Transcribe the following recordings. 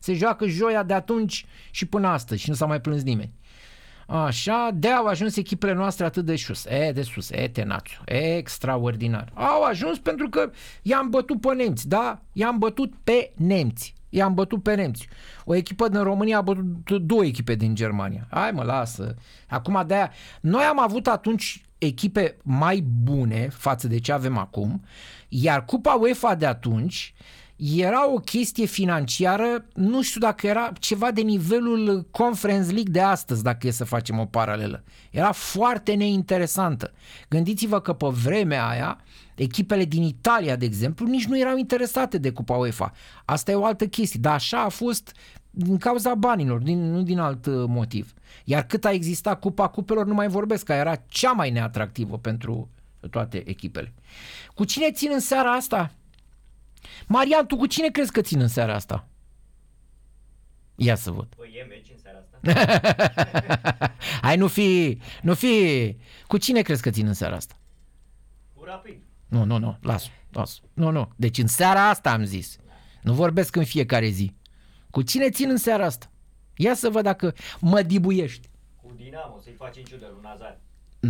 Se joacă joia de atunci și până astăzi și nu s-a mai plâns nimeni. Așa, de au ajuns echipele noastre atât de sus. De sus, tenațu, extraordinar. Au ajuns pentru că i-am bătut pe nemți, da? I-am bătut pe nemți. O echipă din România a bătut 2 echipe din Germania. Hai mă, lasă. Acum de-aia, noi am avut atunci echipe mai bune față de ce avem acum, iar Cupa UEFA de atunci era o chestie financiară, nu știu dacă era ceva de nivelul Conference League de astăzi, dacă e să facem o paralelă. Era foarte neinteresantă. Gândiți-vă că pe vremea aia, echipele din Italia, de exemplu, nici nu erau interesate de Cupa UEFA. Asta e o altă chestie, dar așa a fost din cauza banilor, nu din alt motiv. Iar cât a existat Cupa Cupelor, nu mai vorbesc, că era cea mai neatractivă pentru toate echipele. Cu cine țin în seara asta? Marian, tu cu cine crezi că țin în seara asta? Ia să văd. Păi e meci în seara asta? Hai, nu fi. Cu cine crezi că țin în seara asta? Cu Rapid. Nu, las. Nu. Deci în seara asta am zis. Nu vorbesc în fiecare zi. Cu cine țin în seara asta? Ia să văd dacă mă dibuiești. Cu Dinamo, să-i faci în ciudă lui Nazar.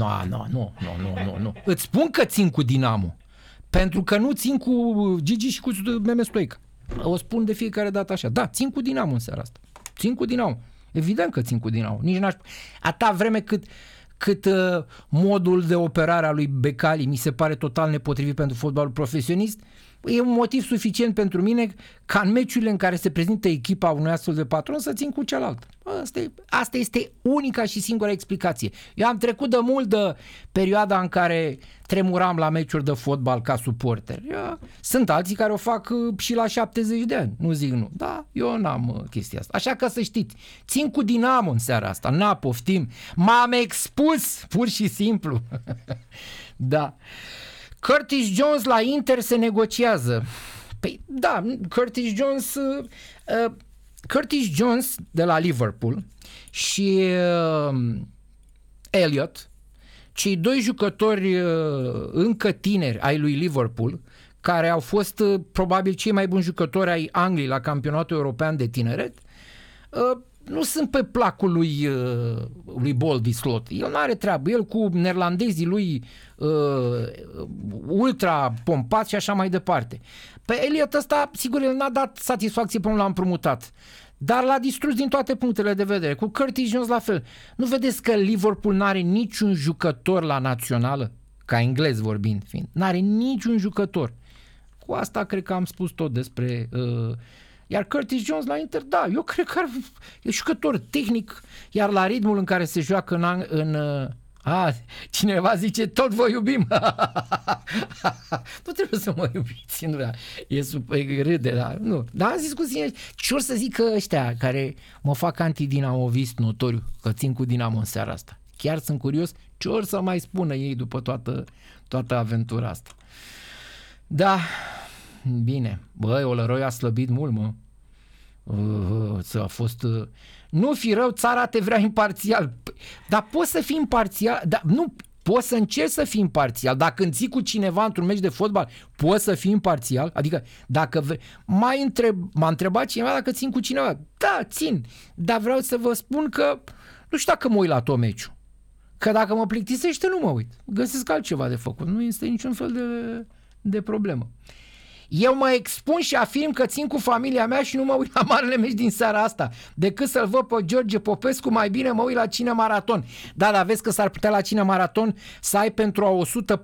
Nu. Îți spun că țin cu Dinamo. Pentru că nu țin cu Gigi și cu Meme Stoica. O spun de fiecare dată așa. Da, țin cu Dinamo în seara asta. Țin cu Dinamo. Evident că țin cu Dinamo. Nici n-aș... Atâta vreme cât modul de operare a lui Becali mi se pare total nepotrivit pentru fotbalul profesionist, e un motiv suficient pentru mine ca în meciurile în care se prezintă echipa unui astfel de patron să țin cu celălalt. Asta este unica și singura explicație. Eu am trecut de mult de perioada în care tremuram la meciuri de fotbal ca suporter. Sunt alții care o fac și la 70 de ani, nu zic nu. Da, eu n-am chestia asta. Așa că să știți, țin cu Dinamo în seara asta, poftim. M-am expus, pur și simplu. Da. Curtis Jones la Inter se negociază. Păi da, Curtis Jones de la Liverpool și Elliot, cei 2 jucători încă tineri ai lui Liverpool, care au fost probabil cei mai buni jucători ai Angliei la campionatul european de tineret, nu sunt pe placul lui Bowlby Slot. El nu are treabă. El cu neerlandezii lui ultra pompați și așa mai departe. Pe Elliot ăsta, sigur, el n-a dat satisfacție până l-a împrumutat. Dar l-a distrus din toate punctele de vedere. Cu Curtis Jones la fel. Nu vedeți că Liverpool n-are niciun jucător la națională? Ca englez vorbind fiind. N-are niciun jucător. Cu asta cred că am spus tot despre... Iar Curtis Jones la Inter, da, eu cred că e jucător tehnic, iar la ritmul în care se joacă cineva zice, tot vă iubim. Nu trebuie să mă iubiți, e super râde, da, nu. Dar am zis cu sine, ce or să zică ăștia care mă fac antidinamovist notoriu, că țin cu Dinamo în seara asta. Chiar sunt curios ce or să mai spună ei după toată aventura asta. Da, bine, băi, Olăroi a slăbit mult, mă. A fost... Nu fi rău, țara te vrea imparțial. Dar poți să fii imparțial, dar nu, poți să încerci să fii imparțial. Dacă înții cu cineva într-un meci de fotbal, poți să fii imparțial? Adică, dacă m-a întrebat cineva dacă țin cu cineva. Da, țin, dar vreau să vă spun că nu știu dacă mă uit la tot meciul. Că dacă mă plictisește, nu mă uit. Găsesc altceva de făcut. Nu este niciun fel de problemă. Eu mă expun și afirm că țin cu familia mea și nu mă uit la marele meci din seara asta. Decât să-l văd pe George Popescu, mai bine mă uit la Cine Maraton. Da, dar vezi că s-ar putea la Cine Maraton să ai pentru a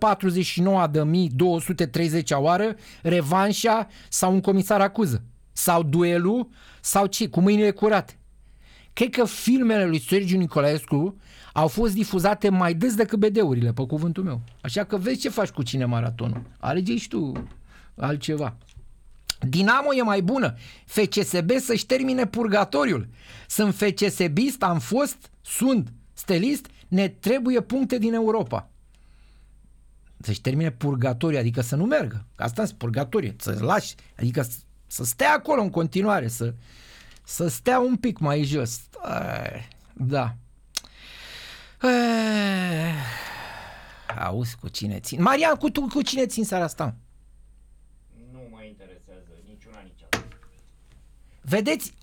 149.230 oară revanșa sau un comisar acuză. Sau duelul, sau ce, cu mâinile curate. Cred că filmele lui Sergiu Nicolaescu au fost difuzate mai des decât BD-urile, pe cuvântul meu. Așa că vezi ce faci cu Cine Maratonul. Alege și tu altceva. Dinamo e mai bună. FCSB să-și termine purgatoriul. Sunt FCSBist, sunt stelist, ne trebuie puncte din Europa. Să-și termine purgatoriul, adică să nu meargă. Asta e purgatoriu, să-ți lași, adică să stea acolo în continuare, să stea un pic mai jos. Da. Auzi cu cine țin. Marian, cu cine țin seara asta? Nu mă interesează niciuna, nici alta. Vedeți,